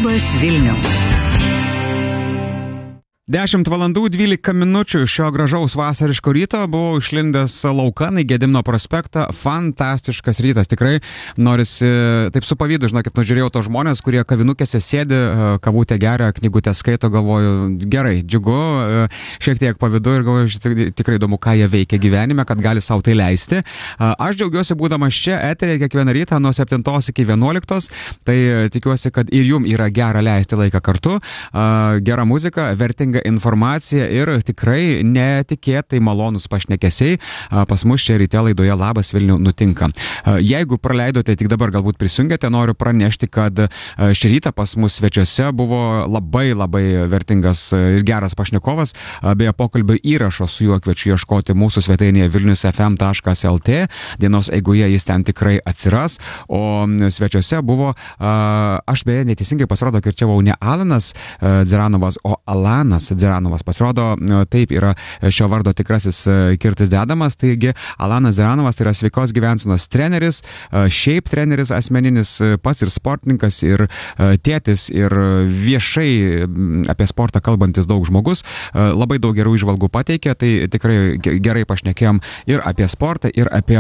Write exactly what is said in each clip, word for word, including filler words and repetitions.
Labas Vilniau. dešimt valandų dvylika minučių šio gražaus vasariško ryto buvau išlindęs laukan į Gedimino prospektą. Fantastiškas rytas, tikrai norisi, taip su pavydu, žinokit, nužiūrėjau tos žmonės, kurie kavinukėse sėdi, kavutę geria, knygutę skaito, galvoju, gerai, džiugu, šiek tiek pavydu ir galvoju, tikrai įdomu, ką jie veikia gyvenime, kad gali sau tai leisti. Aš džiaugiuosi būdamas čia eteryje kiekvieną rytą nuo septintos iki vienuoliktos, tai tikiuosi, kad ir jum yra gera leisti laiką kartu, gera muzika, vertinga informacija ir tikrai netikėtai malonus pašnekesiai pas mus čia ryte laidoje Labas Vilniau nutinka. Jeigu praleidote, tik dabar galbūt prisijungėte, noriu pranešti, kad šį rytą pas mus svečiuose buvo labai labai vertingas ir geras pašnekovas. Beje, pokalbio įrašo su juo kviečiu ieškoti mūsų svetainėje vilnius ef em taškas el tė. Dienos eigoje jis ten tikrai atsiras. O svečiuose buvo, aš beje neteisingai pasirodo, kirčiavau ne Alanas Dzeranovas, o Alanas Dzeranovas. Pasirodo, taip yra šio vardo tikrasis kirtis dedamas, taigi Alanas Dzeranovas tai yra sveikos gyvensenos treneris, šiaip treneris asmeninis, pats ir sportininkas, ir tėtis, ir viešai apie sportą kalbantis daug žmogus, labai daug gerų įžvalgų pateikė, tai tikrai gerai pašnekėjom ir apie sportą, ir apie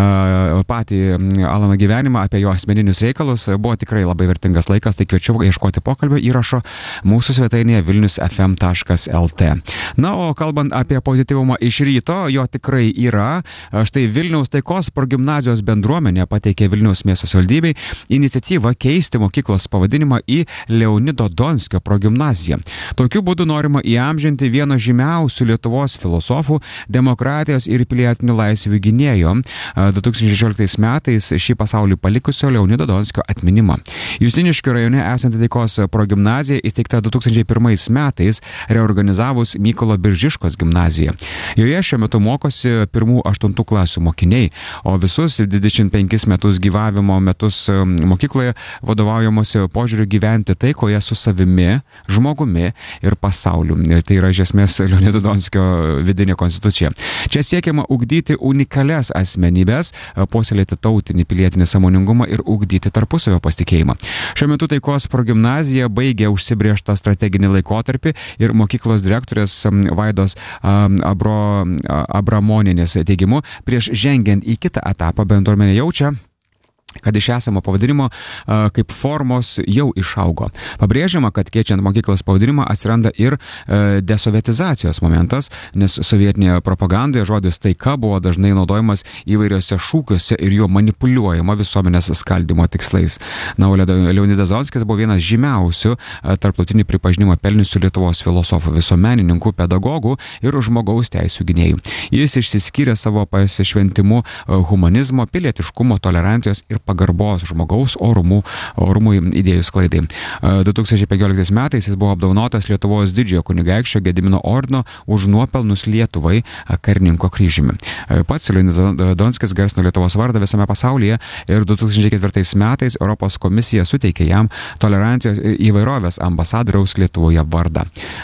patį Alano gyvenimą, apie jo asmeninius reikalus. Buvo tikrai labai vertingas laikas, tai kviečiu ieškoti pokalbio įrašo mūsų svetainėje vilnius ef em taškas el tė. Na, o kalbant apie pozityvumą iš ryto, jo tikrai yra. Štai Vilniaus taikos progimnazijos bendruomenė pateikė Vilniaus miesto savivaldybei iniciatyvą keisti mokyklos pavadinimą į Leonido Donskio progimnaziją. Tokiu būdu norima įamžinti vieną žymiausių Lietuvos filosofų, demokratijos ir pilietinių laisvių gynėjo du tūkstančiai šešioliktais metais šį pasaulį palikusio Leonido Donskio atminimą. Justiniškių rajone esanti taikos progimnazija įsteigta du tūkstančiai pirmais metais, reorganizavus Mykolo Biržiškos gimnaziją. Joje šiuo metu mokosi pirmų aštuntų klasių mokiniai, o visus dvidešimt penkis metus gyvavimo metus mokykloje vadovaujamosi požiūriu gyventi taikoje su savimi, žmogumi ir pasauliu. Tai yra iš esmės Leonido Donskio vidinė konstitucija. Čia siekiama ugdyti unikalias asmenybės, puoselėti tautinį pilietinį sąmoningumą ir ugdyti tarpusavio pasitikėjimą. Šiuo metu taikos progimnazija baigė užsibrėžtą strateginį laikotarpį ir mokyklos direktorės Vaidos Abro, Abramonienės teigimu, prieš žengiant į kitą etapą bendruomenė jaučia, kad iš esamo pavadinimo a, kaip formos jau išaugo. Pabrėžiama, kad keičiant mokyklos pavadinimą atsiranda ir e, desovietizacijos momentas, nes sovietinėje propagandoje žodis taika buvo dažnai naudojamas įvairiose šūkiuose ir juo manipuliuojama visuomenės skaldymo tikslais. Na, o Leonidas Donskis buvo vienas žymiausių a, tarptautinį pripažinimą pelniusių Lietuvos filosofų, visuomenininkų, pedagogų ir žmogaus teisių gynėjų. Jis išsiskyrė savo pasišventimu humanizmo, pilietiškumo, tolerancijos ir pagarbos žmogaus orumų, orumų idėjų sklaidai. du tūkstančiai penkioliktais metais jis buvo apdovanotas Lietuvos didžiojo kunigaikščio Gedimino ordino už nuopelnus Lietuvai karininko kryžiumi. Pats Leonidas Donskis garsino Lietuvos vardą visame pasaulyje ir du tūkstančiai ketvirtais metais Europos komisija suteikė jam tolerancijos įvairovės ambasadoriaus Lietuvoje vardą.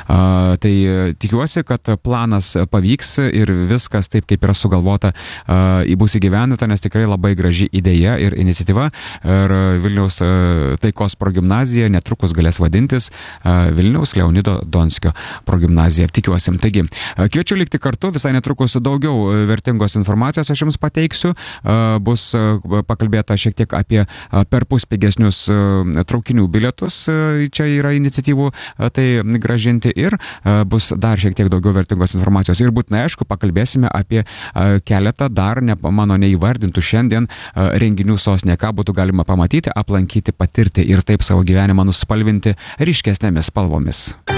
A, tai tikiuosi, kad planas pavyks ir viskas taip, kaip yra sugalvota, a, bus įgyvendinta, nes tikrai labai graži idėja ir iniciatyva, ir Vilniaus taikos progimnazija netrukus galės vadintis Vilniaus Leonido Donskio progimnazija. Tikiuosi. Taigi, kviečiu likti kartu, visai netrukus daugiau vertingos informacijos aš jums pateiksiu. Bus pakalbėta šiek tiek apie perpus pigesnius traukinių bilietus, čia yra iniciatyvų tai gražinti, ir bus dar šiek tiek daugiau vertingos informacijos. Ir būtinai, aišku, pakalbėsime apie keletą dar ne, mano neįvardintų šiandien renginių sostinėje, ką būtų galima pamatyti, aplankyti, patirti ir taip savo gyvenimą nuspalvinti ryškesnėmis spalvomis.